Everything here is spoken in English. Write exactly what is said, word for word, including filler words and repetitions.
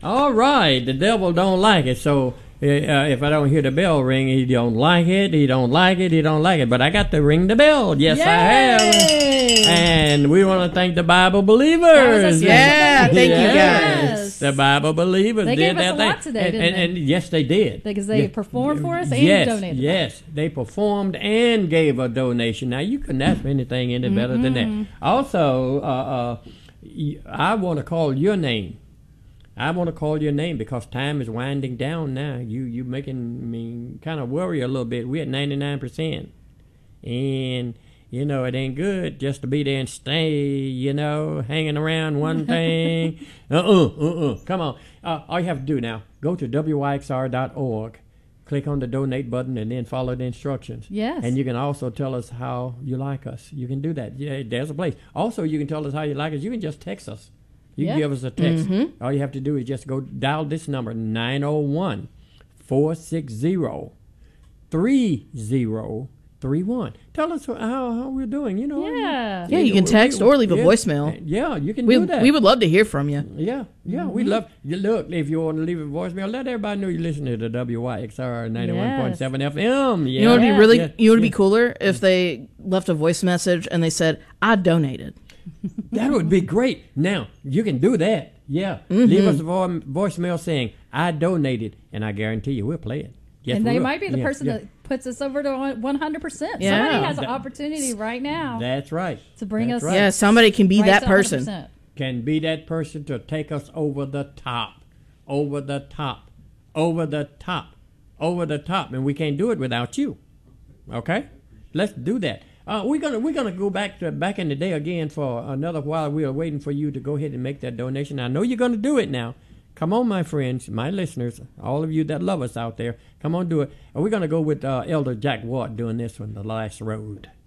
All right, the devil don't like it, so uh, if I don't hear the bell ring, he don't like it, he don't like it, he don't like it. But I got to ring the bell. Yes, Yay! I have. And we want to thank the Bible believers. Yeah, thank Yes. you guys. The Bible believers They did gave us that a thing. lot today, and, didn't and, they? and yes, they did. Because they Yeah. performed for us and yes, donated. Yes, they performed and gave a donation. Now, you couldn't ask for anything any better than that. Also, uh, uh, y- I want to call your name. I want to call your name because time is winding down now. You you making me kind of worry a little bit. We're at ninety-nine percent. And, you know, it ain't good just to be there and stay, you know, hanging around one thing. Uh-uh, uh-uh. Come on. Uh, all you have to do now, go to W Y X R dot org, click on the donate button, and then follow the instructions. Yes. And you can also tell us how you like us. You can do that. Yeah, there's a place. Also, you can tell us how you like us. You can just text us. You Yeah. can give us a text. All you have to do is just go dial this number, nine oh one, four six zero, three zero three one. Tell us how, how we're doing, you know. Yeah. Yeah, you can text or leave a yeah, voicemail. Yeah, you can We, do that. we would love to hear from you. Yeah, yeah, we love you. Look, if you want to leave a voicemail, let everybody know you listen to the W Y X R ninety-one point seven F M. Yeah. You know what would be Yeah. really, Yeah, you know what would yeah. be cooler if they left a voice message and they said, "I donated." That would be great. Now, you can do that. Yeah. Leave us a vo- voicemail saying, I donated, and I guarantee you we'll play it. Yes, And we they will. might be the Yeah, person yeah. that puts us over to one hundred percent. Yeah. Somebody has an That- opportunity right now That's right. to bring That's us right. Yeah, somebody can be right that to person. one hundred percent. Can be that person to take us over the top, over the top, over the top, over the top. And we can't do it without you. Okay? Let's do that. Uh, we're gonna we're gonna go back to back in the day again for another while. We are waiting for you to go ahead and make that donation. I know you're gonna do it now. Come on, my friends, my listeners, all of you that love us out there. Come on, do it. And we're gonna go with uh, Elder Jack Watt doing this one, The Last Road.